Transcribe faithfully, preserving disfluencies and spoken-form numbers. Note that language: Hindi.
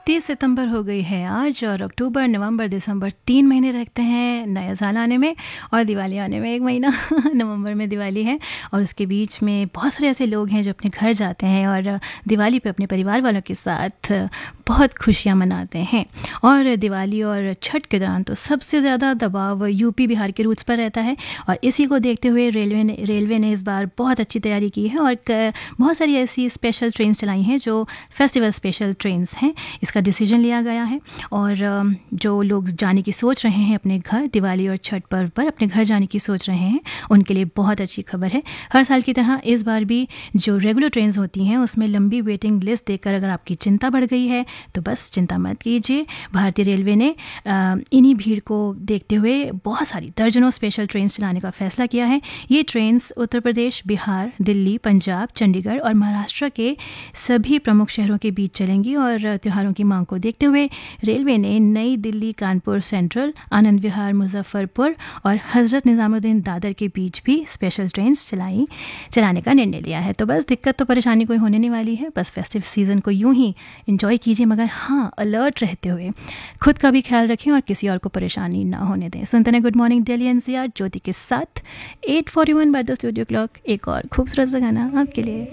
तीस सितंबर हो गई है आज और अक्टूबर, नवंबर, दिसंबर तीन महीने रखते हैं नया साल आने में और दिवाली आने में एक महीना। नवंबर में दिवाली है और उसके बीच में बहुत सारे ऐसे लोग हैं जो अपने घर जाते हैं और दिवाली पे अपने परिवार वालों के साथ बहुत खुशियां मनाते हैं। और दिवाली और छठ के दौरान तो सबसे ज़्यादा दबाव यूपी बिहार के रूट्स पर रहता है और इसी को देखते हुए रेलवे ने रेलवे ने इस बार बहुत अच्छी तैयारी की है और बहुत सारी ऐसी स्पेशल ट्रेन चलाई हैं जो फेस्टिवल स्पेशल ट्रेन्स हैं। इसका डिसीजन लिया गया है और जो लोग जाने की सोच रहे हैं अपने घर दिवाली और छठ पर्व पर अपने घर जाने की सोच रहे हैं उनके लिए बहुत अच्छी खबर है। हर साल की तरह इस बार भी जो रेगुलर ट्रेन्स होती हैं उसमें लंबी वेटिंग लिस्ट देखकर अगर आपकी चिंता बढ़ गई है तो बस चिंता मत कीजिए। भारतीय रेलवे ने इन्हीं भीड़ को देखते हुए बहुत सारी दर्जनों स्पेशल ट्रेन्स चलाने का फैसला किया है। ये ट्रेन्स उत्तर प्रदेश, बिहार, दिल्ली, पंजाब, चंडीगढ़ और महाराष्ट्र के सभी प्रमुख शहरों के बीच चलेंगी और त्योहारों की मांग को देखते हुए रेलवे ने नई दिल्ली, कानपुर सेंट्रल, आनंद विहार, मुजफ्फरपुर और हजरत निजामुद्दीन दादर के बीच भी स्पेशल ट्रेन्स चलाई चलाने का निर्णय लिया है। तो बस दिक्कत तो परेशानी कोई होने नहीं वाली है। बस फेस्टिव सीजन को यूं ही एंजॉय कीजिए मगर हाँ अलर्ट रहते हुए खुद का भी ख्याल रखें और किसी और को परेशानी ना होने दें। सुनते हैं गुड मॉर्निंग दिल्ली एनसीआर ज्योति के साथ eight forty one by the studio clock. एक और खूबसूरत सा गाना आपके लिए।